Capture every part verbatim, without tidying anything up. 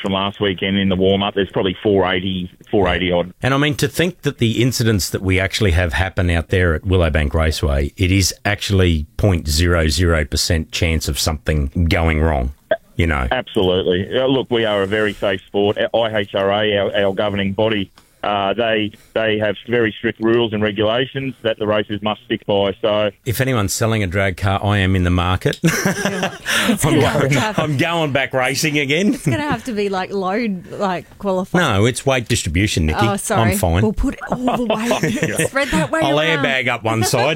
from last weekend in the warm-up. There's probably four eighty, four eighty odd. And I mean, to think that the incidents that we actually have happen out there at Willowbank Raceway, it is actually zero point zero zero percent chance of something going wrong. You know. Absolutely. Uh, look, we are a very safe sport. I H R A, our, our governing body, uh, they they have very strict rules and regulations that the racers must stick by. So, if anyone's selling a drag car, I am in the market. I'm, I'm going back racing again. It's going to have to be like load, like qualified. No, it's weight distribution, Nikki. Oh, sorry. I'm fine. We'll put it all the way. Spread that way I'll around. airbag up one side.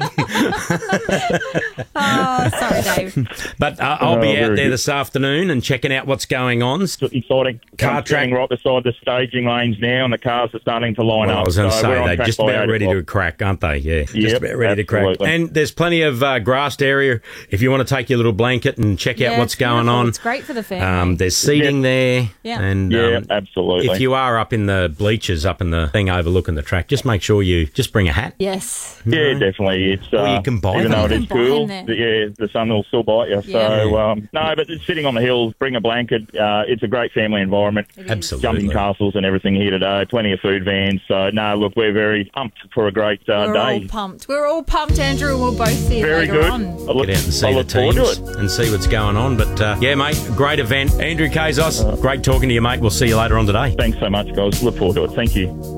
Oh, sorry, Dave. But uh, I'll be Oh, out very there good. this afternoon and checking out what's going on. it's exciting. Car I'm track. standing right beside the staging lanes now, and the cars are starting to line Well, up. I was going to So we're on say, they're track just by about eight ready o'clock. to crack, aren't they? Yeah, just Yep, about ready to crack. absolutely. And there's plenty of uh, grassed area if you want to take your little blanket and check Yeah, out what's it's going beautiful. on. It's great for the family. Um, there's seating there. Yeah. And Yeah, um, absolutely. if you are up in the bleachers, up in the thing overlooking the track, just make sure you just bring a hat. yes. Yeah, definitely. It's Or uh, you can buy even them. though it You is can buy cool. them the- Yeah, the sun will still bite you. Yeah. So um, no, but it's sitting on the hills, bring a blanket. Uh, it's a great family environment. It is. Absolutely. Jumping castles and everything here today. Plenty of food vans. So no, look, we're very pumped for a great uh, We're day. all pumped. We're all pumped, Andrew, and we'll both see you Very later good. on. I look, Get out and see I the look forward to teams it. and see what's going on. But uh, yeah, mate, great event. Andrew Kazos, great talking to you, mate. We'll see you later on today. Thanks so much, guys. Look forward to it. Thank you.